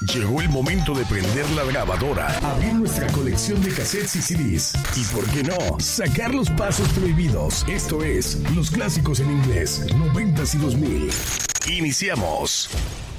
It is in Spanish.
Llegó el momento de prender la grabadora, abrir nuestra colección de cassettes y CDs y, ¿por qué no?, sacar los pasos prohibidos. Esto es Los Clásicos en Inglés, 90s y 2000. Iniciamos.